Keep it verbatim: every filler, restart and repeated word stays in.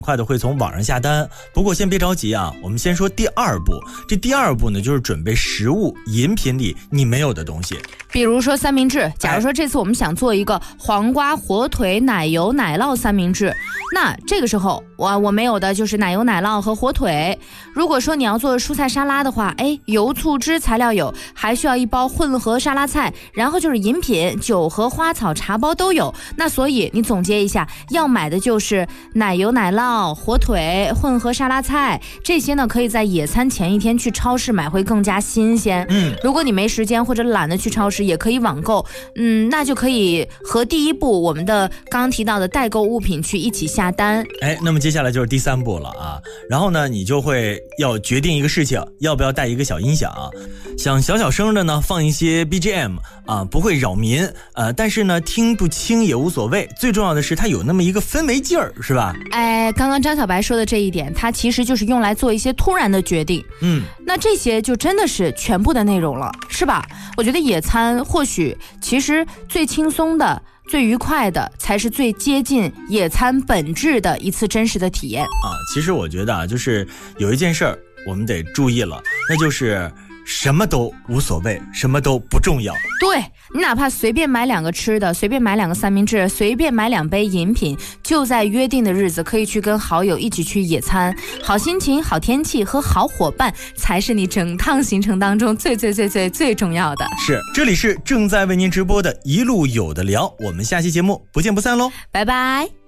快的会从网上下单。不过先别着急啊，我们先说第二步。这第二步呢，就是准备食物饮品里你没有的东西， 比如说三明治。假如说这次我们想做一个黄瓜火腿奶油奶酪三明治，那这个时候我我没有的就是奶油奶酪和火腿。如果说你要做蔬菜沙拉的话，哎，油醋汁材料有，还需要一包混合沙拉菜，然后就是饮品酒和花草茶包都有。那所以你总结一下，要买的就是奶油奶酪、火腿、混合沙拉菜，这些呢可以在野餐前一天去超市买，会更加新鲜。 嗯， 如果你没时间或者懒得去超市，也可以网购。嗯，那就可以和第一步我们的刚刚提到的代购物品去一起下单。 哎，那么接下来就是第三步了啊。然后呢，你就会要决定一个事情，要不要带一个小音响，想小小声的呢放一些 B G M 啊，不会扰民，呃，但是呢听不清也无所谓，最重要的是它有那么一个氛围劲儿，是吧？ 哎，刚刚张小白说的这一点，它其实就是用来做一些突然的决定。 嗯， 那这些就真的是全部的内容了，是吧？我觉得野餐或许其实最轻松的、最愉快的，才是最接近野餐本质的一次真实的体验啊。其实我觉得啊，就是有一件事儿我们得注意了，那就是什么都无所谓，什么都不重要。 对，你哪怕随便买两个吃的，随便买两个三明治，随便买两杯饮品，就在约定的日子可以去跟好友一起去野餐。好心情、好天气和好伙伴才是你整趟行程当中最最最最最重要的。 是，这里是正在为您直播的一路有的聊，我们下期节目不见不散喽， 拜拜。